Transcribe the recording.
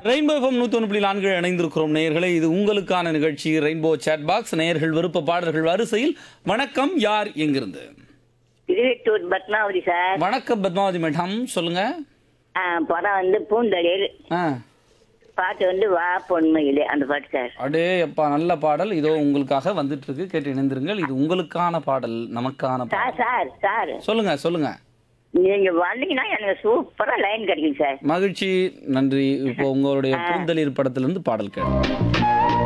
Rainbow FM 101.4 இணைந்திருக்கிறோம் நேயர்களே. இது உங்களுக்கான நிகழ்ச்சி ரெயின்போ சேட் பாக்ஸ். நேயர்கள் விருப்ப பாடல்கள் வரிசையில் வணக்கம், யார் எங்கிருந்து? திருவெட்டூர் பத்மாவதி சார். வணக்கம் பத்மாவதி மேடம், சொல்லுங்க. படம் வந்து பூந்தளிர், ஆ, பாட்டு வந்து வா பொன்மையிலே, அந்த பாட்டு சார். அடே அப்பா, நல்ல பாடல் இதோ உங்களுக்காக வந்துட்டு இருக்கு, கேட்டு இணைந்திருங்கள். இது உங்களுக்கான பாடல், நமக்கான பாடல். சார் சார் சொல்லுங்க சொல்லுங்க. நீங்க வந்தீங்கன்னா எனக்கு சூப்பரா லைன் கிடைக்கும் சார். மகிழ்ச்சி, நன்றி. இப்போ உங்களுடைய பூந்தளிர் படத்திலிருந்து பாடல் கேட்கும்.